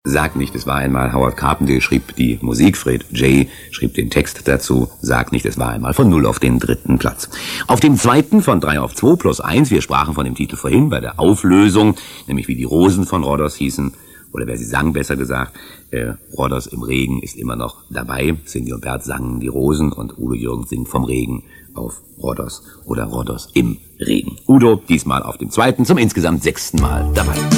Sag nicht, es war einmal. Howard Carpendale schrieb die Musik, Fred J. schrieb den Text dazu. Sag nicht, es war einmal, von 0 auf den 3. Platz. Auf dem 2. von 3 auf 2 plus 1, wir sprachen von dem Titel vorhin bei der Auflösung, nämlich wie die Rosen von Rhodos hießen, oder wer sie sang, besser gesagt. Rhodos im Regen ist immer noch dabei. Cindy und Bert sangen die Rosen und Udo Jürgens singt vom Regen auf Rhodos oder Rhodos im Regen. Udo diesmal auf dem 2., zum insgesamt 6. Mal dabei.